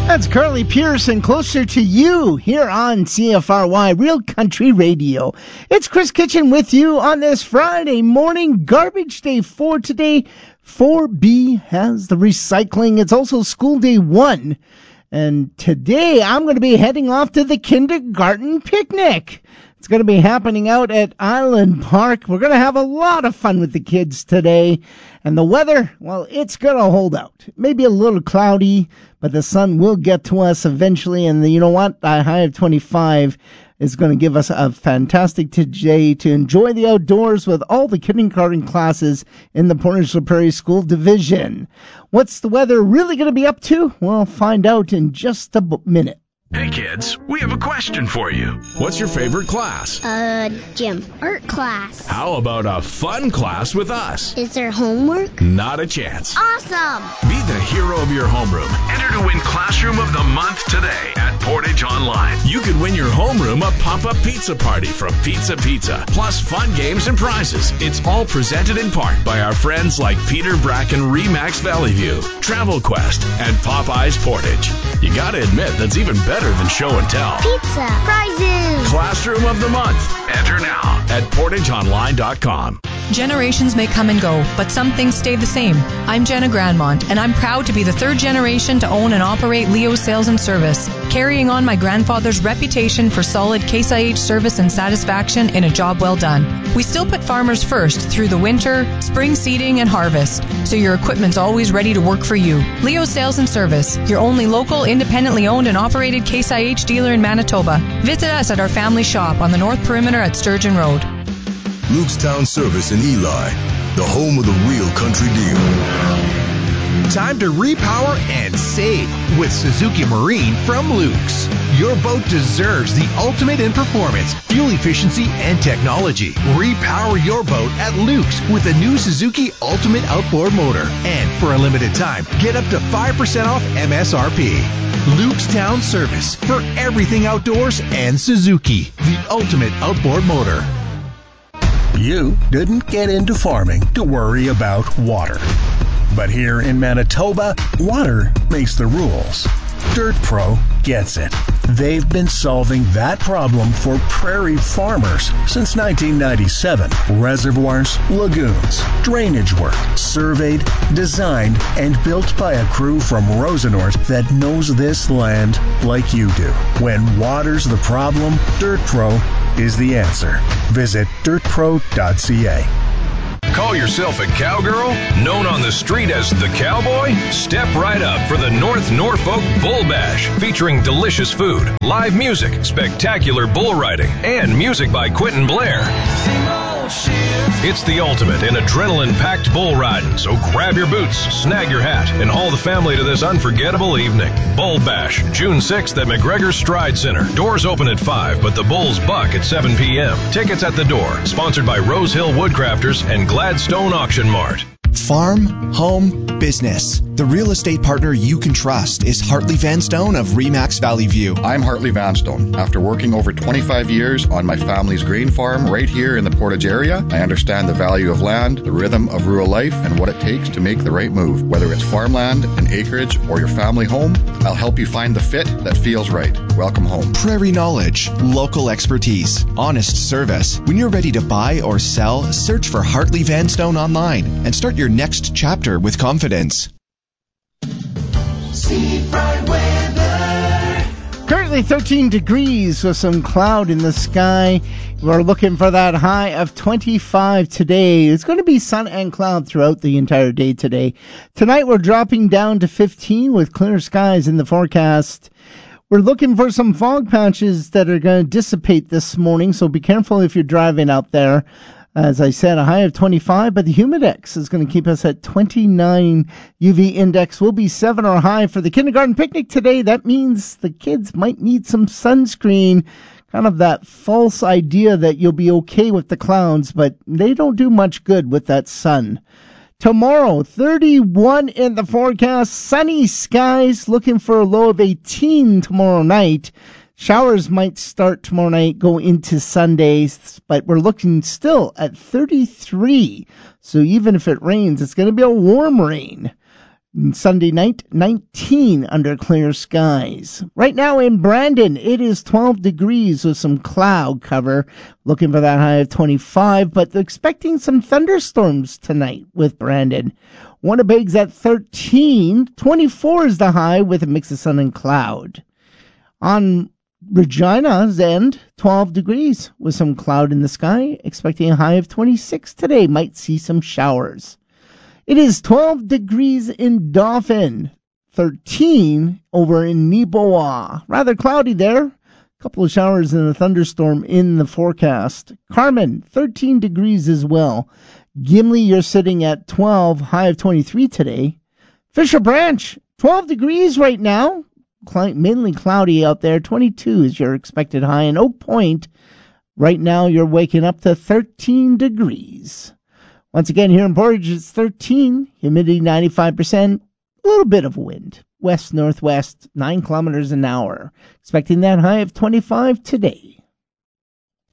That's Carly Pearson, Closer to You, here on CFRY, Real Country Radio. It's Chris Kitchen with you on this Friday morning, garbage day 4 today. 4B has the recycling. It's also school day 1. And today I'm going to be heading off to the kindergarten picnic. It's going to be happening out at Island Park. We're going to have a lot of fun with the kids today. And the weather, well, it's going to hold out. Maybe a little cloudy, but the sun will get to us eventually. And you know what? A high of 25 is going to give us a fantastic day to enjoy the outdoors with all the kindergarten classes in the Portage la Prairie School Division. What's the weather really going to be up to? We'll find out in just a minute. Hey kids, we have a question for you. What's your favorite class? Gym. Art class. How about a fun class with us? Is there homework? Not a chance. Awesome! Be the hero of your homeroom. Enter to win Classroom of the Month today at Portage Online. You could win your homeroom a pop-up pizza party from Pizza Pizza, plus fun games and prizes. It's all presented in part by our friends like Peter Bracken, Remax Valley View, Travel Quest, and Popeyes Portage. You gotta admit, that's even better than show and tell. Pizza. Prizes. Classroom of the Month. Enter now at portageonline.com. Generations may come and go, but some things stay the same. I'm Jenna Grandmont, and I'm proud to be the third generation to own and operate Leo Sales and Service, carrying on my grandfather's reputation for solid Case IH service and satisfaction in a job well done. We still put farmers first through the winter, spring seeding, and harvest, so your equipment's always ready to work for you. Leo Sales and Service, your only local, independently owned and operated Case IH dealer in Manitoba. Visit us at our family shop on the North Perimeter at Sturgeon Road. Luke's Town Service in Eli, the home of the real country deal. Time to repower and save with Suzuki Marine from Luke's. Your boat deserves the ultimate in performance, fuel efficiency, and technology. Repower your boat at Luke's with a new Suzuki Ultimate Outboard Motor. And for a limited time, get up to 5% off MSRP. Luke's Town Service for everything outdoors and Suzuki, the ultimate outboard motor. You didn't get into farming to worry about water. But here in Manitoba, water makes the rules. Dirt Pro gets it. They've been solving that problem for prairie farmers since 1997. Reservoirs, lagoons, drainage work, surveyed, designed, and built by a crew from Rosenort that knows this land like you do. When water's the problem, Dirt Pro is the answer. Visit dirtpro.ca. Call yourself a cowgirl? Known on the street as the cowboy? Step right up for the North Norfolk Bull Bash, featuring delicious food, live music, spectacular bull riding, and music by Quentin Blair. It's the ultimate in adrenaline-packed bull riding, so grab your boots, snag your hat, and haul the family to this unforgettable evening. Bull Bash, June 6th at McGregor Stride Center. Doors open at 5, but the bulls buck at 7 p.m. Tickets at the door. Sponsored by Rose Hill Woodcrafters and Gladstone Auction Mart. Farm, home, business. The real estate partner you can trust is Hartley Vanstone of Remax Valley View. I'm Hartley Vanstone. After working over 25 years on my family's grain farm right here in the Portage area, I understand the value of land, the rhythm of rural life, and what it takes to make the right move. Whether it's farmland, an acreage, or your family home, I'll help you find the fit that feels right. Welcome home. Prairie knowledge, local expertise, honest service. When you're ready to buy or sell, search for Hartley Vanstone online and start your next chapter with confidence. Seafront weather. Currently 13 degrees with some cloud in the sky. We're looking for that high of 25 today. It's going to be sun and cloud throughout the entire day today. Tonight we're dropping down to 15 with clear skies in the forecast. We're looking for some fog patches that are going to dissipate this morning, so be careful if you're driving out there. As I said, a high of 25, but the humidex is going to keep us at 29. UV index will be 7 or high for the kindergarten picnic today. That means the kids might need some sunscreen. Kind of that false idea that you'll be okay with the clouds, but they don't do much good with that sun. Tomorrow, 31 in the forecast, sunny skies, looking for a low of 18 tomorrow night. Showers might start tomorrow night, go into Sundays, but we're looking still at 33. So even if it rains, it's going to be a warm rain. Sunday night, 19 under clear skies. Right now in Brandon, it is 12 degrees with some cloud cover. Looking for that high of 25, but expecting some thunderstorms tonight with Brandon. Winnipeg's at 13. 24 is the high with a mix of sun and cloud. On Regina's end, 12 degrees with some cloud in the sky. Expecting a high of 26 today. Might see some showers. It is 12 degrees in Dauphin, 13 over in Niboa. Rather cloudy there. A couple of showers and a thunderstorm in the forecast. Carmen, 13 degrees as well. Gimli, you're sitting at 12, high of 23 today. Fisher Branch, 12 degrees right now. Mainly cloudy out there. 22 is your expected high. And Oak Point, right now you're waking up to 13 degrees. Once again, here in Portage, it's 13, humidity 95%, a little bit of wind, west-northwest, 9 kilometers an hour. Expecting that high of 25 today.